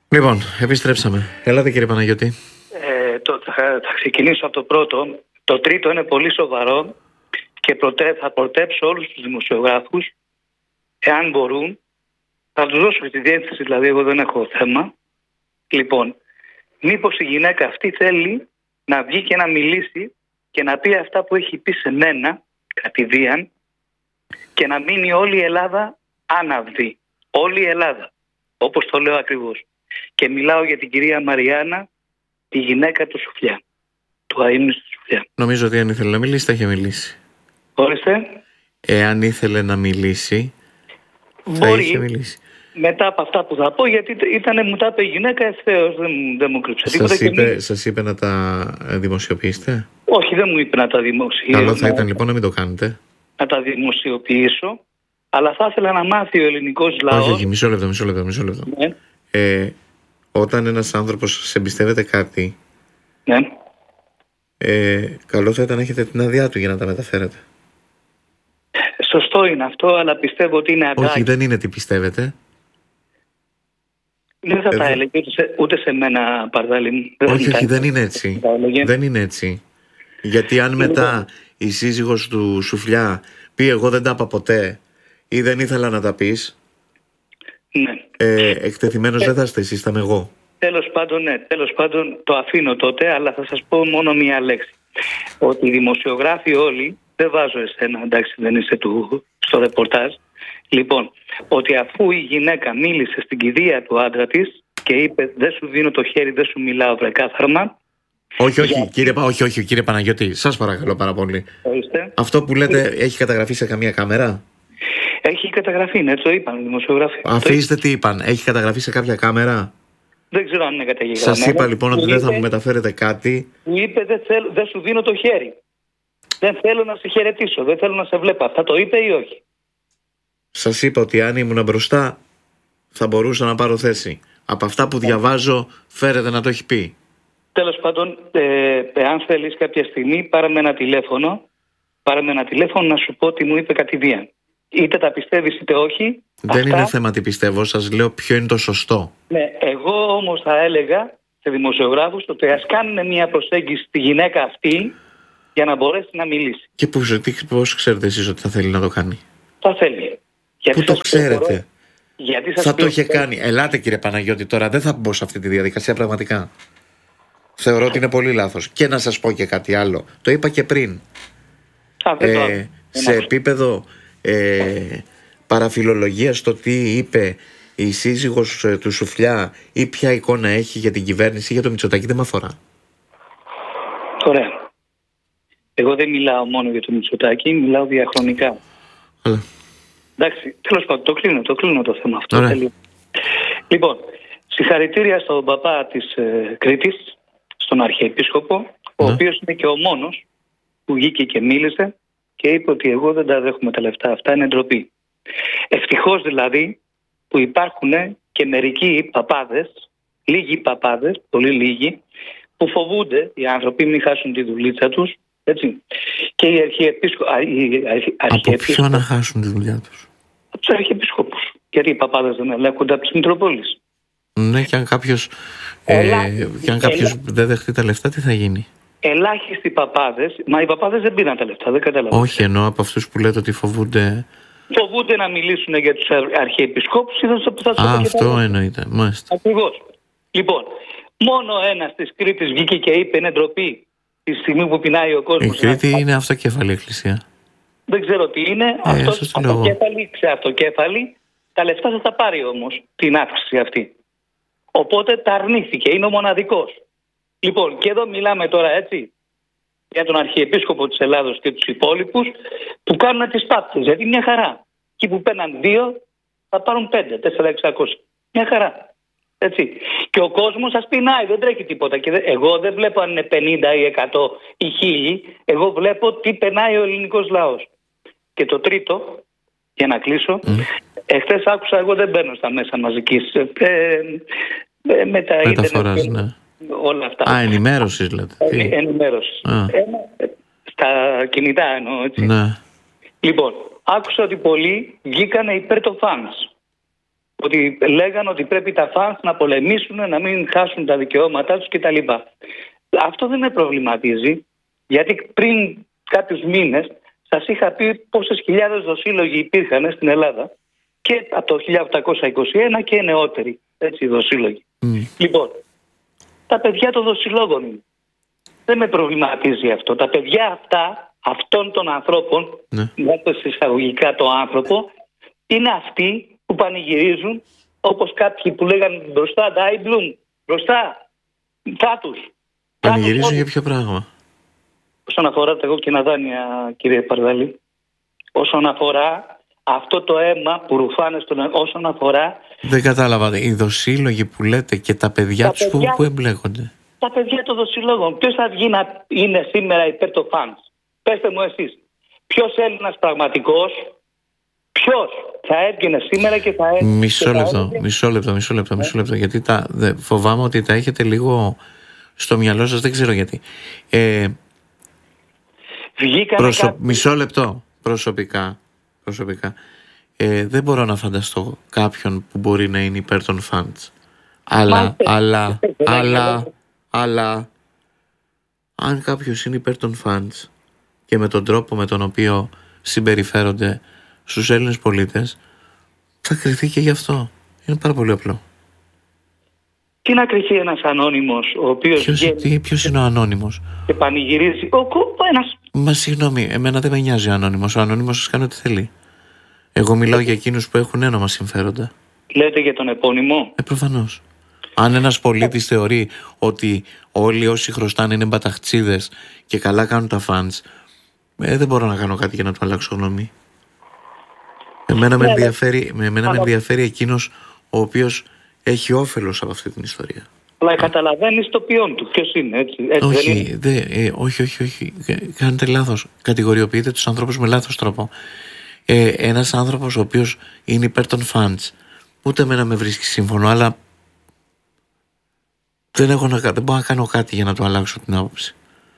Λοιπόν, επιστρέψαμε. Ελάτε κύριε Παναγιώτη. Θα ξεκινήσω από το πρώτο. Το τρίτο είναι πολύ σοβαρό και θα προτρέψω όλους τους δημοσιογράφους, εάν μπορούν, θα τους δώσω τη διεύθυνση, δηλαδή εγώ δεν έχω θέμα. Λοιπόν, μήπως η γυναίκα αυτή θέλει να βγει και να μιλήσει και να πει αυτά που έχει πει σε μένα κατηδίαν και να μείνει όλη η Ελλάδα άναυδη. Όλη η Ελλάδα, όπως το λέω ακριβώς. Και μιλάω για την κυρία Μαριάννα, τη γυναίκα του Σουφλιά, του αείμνηστου του Σουφλιά. Νομίζω ότι αν ήθελε να μιλήσει θα είχε μιλήσει. Όριστε. Εάν ήθελε να μιλήσει θα είχε μιλήσει. Μετά από αυτά που θα πω, γιατί μου τα είπε η γυναίκα ευθέως, δεν μου κρύψε. Σας είπε να τα δημοσιοποιήσετε? Όχι, δεν μου είπε να τα δημοσιοποιήσω. Καλό θα ήταν λοιπόν να μην το κάνετε. Να τα δημοσιοποιήσω, αλλά θα ήθελα να μάθει ο ελληνικός λαός. Όχι, μισό λεπτό. Ναι. Όταν ένας άνθρωπος σε εμπιστεύεται κάτι, ναι. Καλό θα ήταν να έχετε την άδειά του για να τα μεταφέρετε. Σωστό είναι αυτό, αλλά πιστεύω ότι είναι αγκάκι. Όχι, δεν είναι τι πιστεύετε. Δεν θα τα έλεγε ούτε σε μένα, Παρδάλη μου. Όχι, δεν είναι έτσι. Δεν είναι έτσι. Γιατί αν μετά η σύζυγος του Σουφλιά πει εγώ δεν τα είπα ποτέ ή δεν ήθελα να τα πεις, ναι. Εκτεθειμένος δεν θα είστε εσείς, θα είμαι εγώ. Τέλος πάντων το αφήνω τότε, αλλά θα σας πω μόνο μία λέξη. Ότι οι δημοσιογράφοι όλοι, δεν βάζω εσένα, εντάξει δεν είσαι στο ρεπορτάζ, λοιπόν, ότι αφού η γυναίκα μίλησε στην κηδεία του άντρα της και είπε δεν σου δίνω το χέρι, δεν σου μιλάω βρεκάθαρμα. Όχι, κύριε Παναγιώτη, σας παρακαλώ πάρα πολύ. Αυτό που λέτε έχει καταγραφεί σε καμία κάμερα? Έχει καταγραφεί, ναι, το είπαν οι δημοσιογράφοι. Αφήστε τι είπαν, έχει καταγραφεί σε κάποια κάμερα? Δεν ξέρω αν είναι καταγεγραμμένο. Σας είπα λοιπόν ότι δεν θα μου μεταφέρετε κάτι. Μου είπε δεν σου δίνω το χέρι. Δεν θέλω να σε χαιρετήσω, δεν θέλω να σε βλέπω. Αυτά το είπε ή όχι? Σας είπα ότι αν ήμουν μπροστά θα μπορούσα να πάρω θέση. Από αυτά που διαβάζω φέρεται να το έχει πει. Τέλος πάντων, αν θέλεις κάποια στιγμή πάρε με ένα τηλέφωνο να σου πω τι μου είπε κατηδίαν. Είτε τα πιστεύεις είτε όχι. Δεν είναι θέμα τι πιστεύω, σας λέω ποιο είναι το σωστό. Ναι, εγώ όμως θα έλεγα σε δημοσιογράφους ότι ας κάνουν μια προσέγγιση στη γυναίκα αυτή για να μπορέσει να μιλήσει. Και πώς ξέρετε εσείς ότι θα θέλει να το κάνει? Θα θέλει. Πού το ξέρετε? Γιατί θα το είχε κάνει. Ελάτε κύριε Παναγιώτη, τώρα δεν θα μπω σε αυτή τη διαδικασία πραγματικά. Θεωρώ ότι είναι πολύ λάθος. Και να σας πω και κάτι άλλο. Το είπα και πριν. Σε επίπεδο παραφιλολογίας, το τι είπε η σύζυγος του Σουφλιά ή ποια εικόνα έχει για την κυβέρνηση, για το Μητσοτάκη, δεν με αφορά. Ωραία. Εγώ δεν μιλάω μόνο για το Μητσοτάκη, μιλάω διαχρονικά. Εντάξει, τέλος πάντων, το κλείνω το θέμα αυτό. Λοιπόν, συγχαρητήρια στον παπά της Κρήτης, στον Αρχιεπίσκοπο, ο οποίος είναι και ο μόνος που βγήκε και μίλησε και είπε ότι εγώ δεν τα δέχομαι τα λεφτά αυτά, είναι ντροπή. Ευτυχώς δηλαδή που υπάρχουν και μερικοί παπάδες, λίγοι παπάδες, πολύ λίγοι, που φοβούνται οι άνθρωποι μην χάσουν τη δουλίτσα τους, έτσι. Και οι αρχιεπίσκοποι. Από ποιο να χάσουν τη δουλειά τους? Από τους αρχιεπίσκοπους. Γιατί οι παπάδες δεν ελέγχονται από τις Μητροπόλεις. Ναι, και αν κάποιος δεν δεχτεί τα λεφτά, τι θα γίνει? Ελάχιστοι παπάδες, μα οι παπάδες δεν πήραν τα λεφτά, δεν καταλαβαίνω. Όχι, εννοώ από αυτούς που λέτε ότι φοβούνται. Φοβούνται να μιλήσουν για τους αρχιεπισκόπους ή θα αυτό εννοείται, μάλιστα. Ακριβώς. Λοιπόν, μόνο ένας της Κρήτης βγήκε και είπε είναι ντροπή τη στιγμή που πεινάει ο κόσμος. Η Κρήτη είναι αυτοκέφαλη εκκλησία. Δεν ξέρω τι είναι. Αυτοκέφαλη. Τα λεφτά θα τα πάρει όμως την αύξηση αυτή. Οπότε τα αρνήθηκε. Είναι ο μοναδικός. Λοιπόν, και εδώ μιλάμε τώρα έτσι για τον Αρχιεπίσκοπο της Ελλάδος και τους υπόλοιπους που κάνουν τις πάπτες. Γιατί μια χαρά. Εκεί που παίρναν 2 θα πάρουν 5, 4.600. Μια χαρά. Έτσι. Και ο κόσμος σας πεινάει, δεν τρέχει τίποτα. Και εγώ δεν βλέπω αν είναι 50 ή 100 ή 1000. Εγώ βλέπω τι περνάει ο ελληνικός λαός. Και το τρίτο, για να κλείσω, εχθές άκουσα, εγώ δεν μπαίνω στα μέσα μαζικής με τα μεταφοράς, ναι. Όλα αυτά. Ενημέρωσης λέτε. Ενημέρωσης. Στα κινητά εννοώ, έτσι. Ναι. Λοιπόν, άκουσα ότι πολλοί βγήκανε υπέρ των φανς. ότι λέγανε ότι πρέπει τα φανς να πολεμήσουν, να μην χάσουν τα δικαιώματά τους κτλ. Αυτό δεν με προβληματίζει, γιατί πριν κάποιους μήνες σας είχα πει πόσες χιλιάδες δοσύλλογοι υπήρχαν στην Ελλάδα και από το 1821 και νεότεροι, έτσι, δοσύλλογοι. Λοιπόν, τα παιδιά των δοσυλλόγων είναι. Δεν με προβληματίζει αυτό. Τα παιδιά αυτών των ανθρώπων, βάζοντας εισαγωγικά το άνθρωπο, είναι αυτοί που πανηγυρίζουν, όπως κάποιοι που λέγανε μπροστά, Ντάιμπλουμ, μπροστά, θάτους. Πανηγυρίζουν για ποιο πράγμα? Όσον αφορά τα κόκκινα δάνεια, κύριε Παρδαλή, όσον αφορά αυτό το αίμα που ρουφάνε όσον αφορά... Δεν κατάλαβα, οι δοσύλλογοι που λέτε και τα παιδιά τους που εμπλέκονται. Τα παιδιά των δοσυλλόγων. Ποιος θα βγει να είναι σήμερα υπέρ των φανς? Πέστε μου εσείς. Ποιος Έλληνας πραγματικός, ποιος θα έβγαινε σήμερα και θα έβγαινε... Μισό λεπτό, γιατί φοβάμαι ότι τα έχετε λίγο στο μυαλό σας, δεν ξέρω γιατί. Μισό λεπτό. Προσωπικά δεν μπορώ να φανταστώ κάποιον που μπορεί να είναι υπέρ των φαντς. Αλλά αν κάποιος είναι υπέρ των φαντς και με τον τρόπο με τον οποίο συμπεριφέρονται στους Έλληνες πολίτες, θα κριθεί και γι' αυτό. Είναι πάρα πολύ απλό. Τι να κρυθεί ένας ανώνυμος ο οποίος... Ποιος είναι ο ανώνυμος? Και πανηγυρίζει. Μα συγγνώμη, εμένα δεν με νοιάζει ο ανώνυμος. Ο ανώνυμος σας κάνει ό,τι θέλει. Εγώ μιλάω για εκείνους που έχουν ένομα συμφέροντα. Λέτε για τον επώνυμο? Προφανώς. Αν ένας πολίτης θεωρεί ότι όλοι όσοι χρωστάνε είναι μπαταχτσίδες και καλά κάνουν τα φαντς, δεν μπορώ να κάνω κάτι για να του αλλάξω γνώμη. Εμένα με ενδιαφέρει εκείνος ο οποίος έχει όφελος από αυτή την ιστορία. Αλλά καταλαβαίνεις το ποιόν του, ποιος είναι, έτσι όχι. Κάνετε λάθος. Κατηγοριοποιείτε τους ανθρώπους με λάθος τρόπο. Ένας άνθρωπος ο οποίος είναι υπέρ των φαντς, ούτε εμένα με βρίσκει σύμφωνο, αλλά δεν μπορώ να κάνω κάτι για να του αλλάξω την άποψη.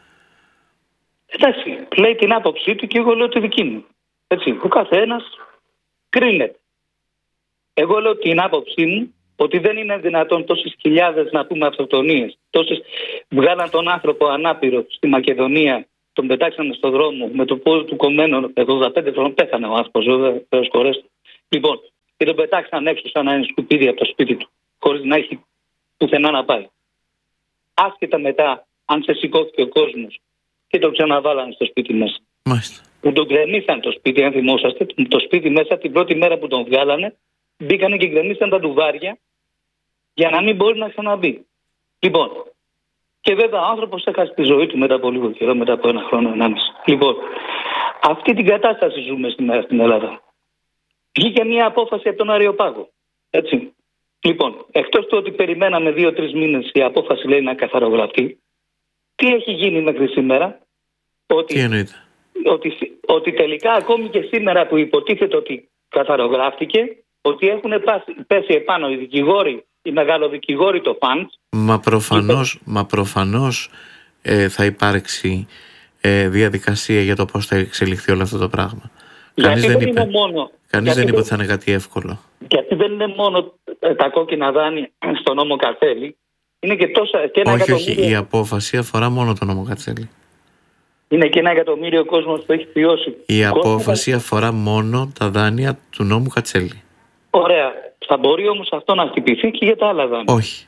Εντάξει, λέει την άποψή του και εγώ λέω τη δική μου. Έτσι, ο καθένας κρίνεται. Εγώ λέω την άποψή μου, ότι δεν είναι δυνατόν τόσες χιλιάδες, να πούμε, αυτοκτονίες. Τόσες βγάλαν τον άνθρωπο ανάπηρο στη Μακεδονία, τον πετάξανε στον δρόμο με το πόδι του κομμένο, 85 χρόνων πέθανε ο άνθρωπος, βέβαια, λοιπόν, και τον πετάξαν έξω σαν να είναι σκουπίδι από το σπίτι του, χωρίς να έχει πουθενά να πάει. Άσχετα μετά αν σε σηκώθηκε ο κόσμος και τον ξαναβάλανε στο σπίτι μέσα. Μάλιστα. Που τον γκρεμίσαν το σπίτι, αν θυμόσαστε, το σπίτι μέσα την πρώτη μέρα που τον βγάλανε, μπήκανε και γκρεμίσαν τα ντουβάρια για να μην μπορεί να ξαναμπεί. Λοιπόν, και βέβαια ο άνθρωπος έχασε τη ζωή του μετά από λίγο καιρό, μετά από 1 χρόνο, 1,5. Λοιπόν, αυτή την κατάσταση ζούμε σήμερα στην Ελλάδα. Βγήκε μια απόφαση από τον Αριοπάγο. Έτσι. Λοιπόν, εκτός του ότι περιμέναμε 2-3 μήνες η απόφαση, λέει, να καθαρογραφτεί, τι έχει γίνει μέχρι σήμερα? Τι εννοείται? Ότι τελικά ακόμη και σήμερα που υποτίθεται ότι καθαρογράφτηκε, ότι έχουν πέσει επάνω οι δικηγόροι, οι μεγαλοδικηγόροι, το φαντς. Μα προφανώς θα υπάρξει διαδικασία για το πώς θα εξελιχθεί όλο αυτό το πράγμα. Κανείς δεν είπε ότι θα είναι κάτι εύκολο. Γιατί δεν είναι μόνο τα κόκκινα δάνεια στο νόμο Κατσέλη, είναι και τόσα και ένα εκατομμύριο. Όχι, η απόφαση αφορά μόνο τον νόμο Κατσέλη. Είναι και 1 εκατομμύριο κόσμος που έχει βιώσει. Η απόφαση αφορά μόνο τα δάνεια του νόμου Κατσέλη. Ωραία. Θα μπορεί όμως αυτό να χτυπηθεί και για τα άλλα δάνεια? Όχι.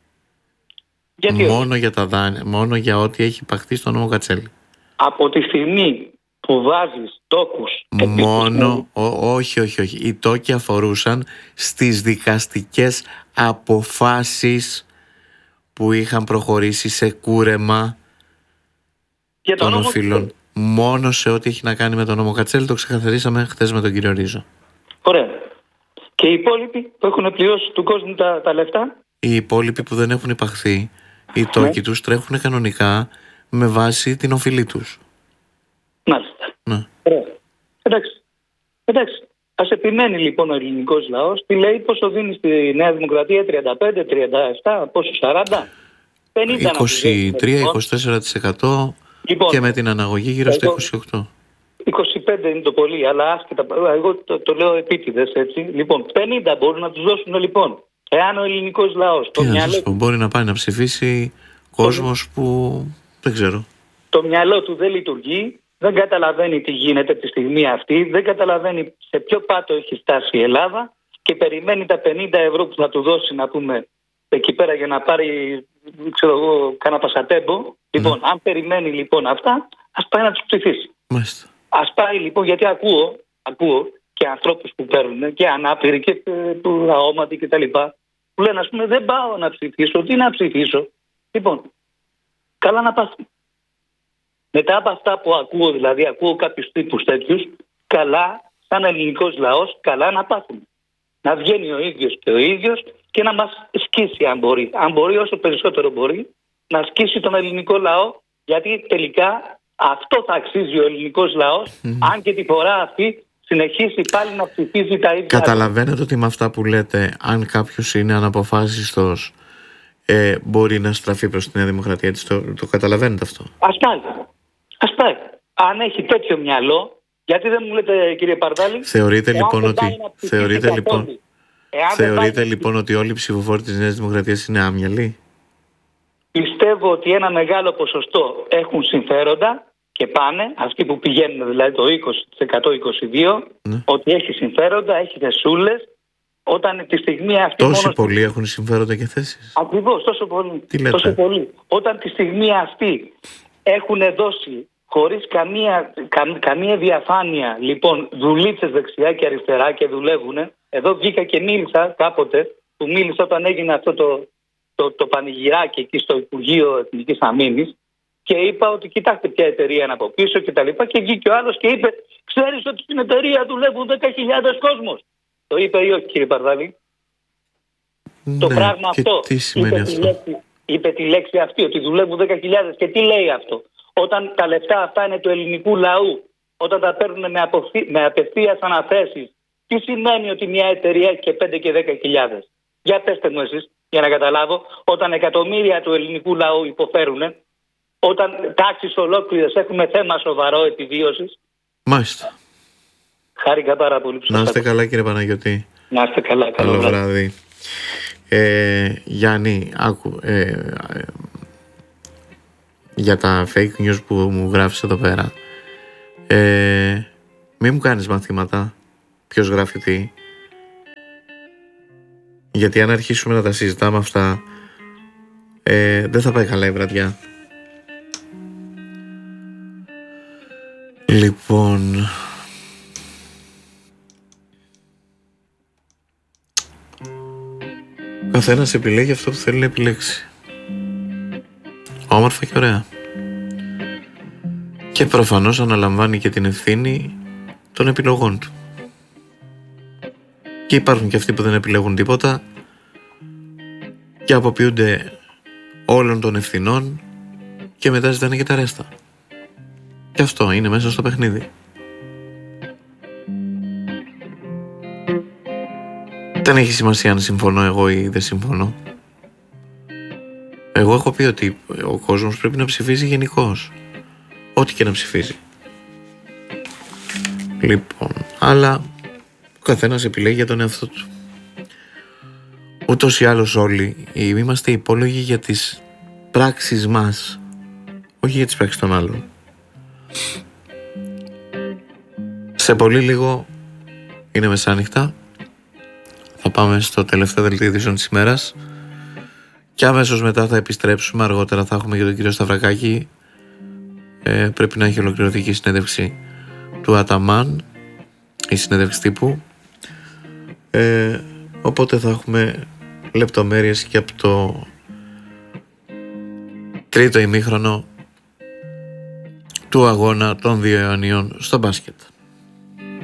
Γιατί μόνο για τα δάνεια, μόνο για ό,τι έχει υπαχθεί στο νόμο Κατσέλη. Από τη στιγμή που βάζεις τόκους... Όχι. Οι τόκοι αφορούσαν στις δικαστικές αποφάσεις που είχαν προχωρήσει σε κούρεμα των οφείλων. Μόνο σε ό,τι έχει να κάνει με τον νόμο Κατσέλη, το ξεκαθαρίσαμε χθες με τον κύριο Ρίζο. Ωραία. Και οι υπόλοιποι που έχουν πληρώσει του κόσμου τα λεφτά? Οι υπόλοιποι που δεν έχουν υπαχθεί, οι τόκοι τους τρέχουν κανονικά με βάση την οφειλή τους. Μάλιστα. Ναι. Ωραία. Εντάξει. Ας επιμένει λοιπόν ο ελληνικός λαός. Τι λέει, πόσο δίνει στη Νέα Δημοκρατία? 35, 37, πόσο 40? 50 23-24% λοιπόν, και με την αναγωγή γύρω στα 28. 25 είναι το πολύ, αλλά άσχετα, εγώ το λέω επίτηδες, έτσι. Λοιπόν, 50 μπορούν να τους δώσουν, λοιπόν. Εάν ο ελληνικός λαός... Μπορεί να πάει να ψηφίσει κόσμος που δεν ξέρω. Το μυαλό του δεν λειτουργεί, δεν καταλαβαίνει τι γίνεται τη στιγμή αυτή, δεν καταλαβαίνει σε ποιο πάτο έχει φτάσει η Ελλάδα και περιμένει τα 50 ευρώ που θα του δώσει, να πούμε, εκεί πέρα για να πάρει, ξέρω εγώ, κάνα πασατέμπο. Λοιπόν, αν περιμένει λοιπόν αυτά, ας πάει να τους ψηφίσει. Μάλιστα. Ας πάει λοιπόν, γιατί ακούω και ανθρώπους που παίρνουν και ανάπηροι και αόματοι κτλ. Που λένε, ας πούμε, δεν πάω να ψηφίσω, τι να ψηφίσω. Λοιπόν, καλά να πάθουν. Μετά από αυτά που ακούω, δηλαδή ακούω κάποιους τύπους τέτοιους, καλά, σαν ελληνικός λαός, καλά να πάθουν. Να βγαίνει ο ίδιος και ο ίδιος και να μας σκίσει αν μπορεί. Αν μπορεί, όσο περισσότερο μπορεί, να σκίσει τον ελληνικό λαό, γιατί τελικά αυτό θα αξίζει ο ελληνικός λαός, αν και τη φορά αυτή συνεχίσει πάλι να ψηφίζει τα ίδια. Καταλαβαίνετε ότι με αυτά που λέτε, αν κάποιος είναι αναποφάσιστος, μπορεί να στραφεί προς τη Νέα Δημοκρατία. Το καταλαβαίνετε αυτό? Ας πάει. Αν έχει τέτοιο μυαλό, γιατί δεν μου λέτε, κύριε Παρδάλη, θεωρείτε λοιπόν ότι όλοι οι ψηφοφόροι της Νέας Δημοκρατίας είναι άμυαλοι? Πιστεύω ότι ένα μεγάλο ποσοστό έχουν συμφέροντα και πάνε, αυτοί που πηγαίνουν δηλαδή το 20%, 22%, ότι έχει συμφέροντα, έχει θεσούλες. Όταν τη στιγμή αυτή. Τόσοι πολλοί έχουν συμφέροντα και θέσεις. Ακριβώς, τόσο πολύ. Τι λέτε? Τόσο πολύ. Όταν τη στιγμή αυτή έχουν δώσει χωρίς καμία διαφάνεια, λοιπόν, δουλίτσες δεξιά και αριστερά και δουλεύουν. Εδώ βγήκα και μίλησα κάποτε, που μίλησα όταν έγινε αυτό το πανηγυράκι εκεί στο Υπουργείο Εθνικής Αμήνης, και είπα ότι κοιτάξτε ποια εταιρεία είναι από πίσω και τα λοιπά, και βγήκε ο άλλος και είπε, ξέρεις ότι στην εταιρεία δουλεύουν 10.000 κόσμος? Το είπε ή όχι, κύριε Παρδάλη? Ναι, το πράγμα αυτό. Τι σημαίνει αυτό? Είπε τη λέξη αυτή, ότι δουλεύουν 10.000. Και τι λέει αυτό? Όταν τα λεφτά αυτά είναι του ελληνικού λαού, όταν τα παίρνουν με απευθείας αναθέσεις, τι σημαίνει ότι μια εταιρεία έχει και 5 και 10.000? Για πέστε μου εσείς, για να καταλάβω. Όταν εκατομμύρια του ελληνικού λαού υποφέρουν, όταν τάξεις ολόκληρες έχουμε θέμα σοβαρό επιβίωσης. Μάλιστα. Χάρηκα πάρα πολύ. Να είστε καλά, κύριε Παναγιώτη. Να είστε καλά. Καλό βράδυ. Γιάννη, άκου για τα fake news που μου γράφεις εδώ πέρα. Μη μου κάνεις μαθήματα ποιος γράφει τι, γιατί αν αρχίσουμε να τα συζητάμε αυτά, δεν θα πάει καλά η βραδιά. Λοιπόν, ο καθένας επιλέγει αυτό που θέλει να επιλέξει, όμορφα και ωραία, και προφανώς αναλαμβάνει και την ευθύνη των επιλογών του. Και υπάρχουν και αυτοί που δεν επιλέγουν τίποτα και αποποιούνται όλων των ευθυνών και μετά ζητάνε και τα ρέστα. Και αυτό είναι μέσα στο παιχνίδι. Δεν έχει σημασία αν συμφωνώ εγώ ή δεν συμφωνώ. Εγώ έχω πει ότι ο κόσμος πρέπει να ψηφίζει γενικώς, ό,τι και να ψηφίζει. Λοιπόν, αλλά ο καθένας επιλέγει για τον εαυτό του. Ούτως ή άλλως όλοι είμαστε υπόλογοι για τις πράξεις μας, όχι για τις πράξεις των άλλων. Σε πολύ λίγο είναι μεσάνυχτα. Θα πάμε στο τελευταίο δελτίο ειδήσεων της ημέρας και αμέσως μετά θα επιστρέψουμε. Αργότερα θα έχουμε και τον κύριο Σταυρακάκη. Πρέπει να έχει ολοκληρωθεί και η συνέντευξη του Αταμάν, η συνέντευξη τύπου, οπότε θα έχουμε λεπτομέρειες και από το τρίτο ημίχρονο του αγώνα των 2 αιωνίων στο μπάσκετ.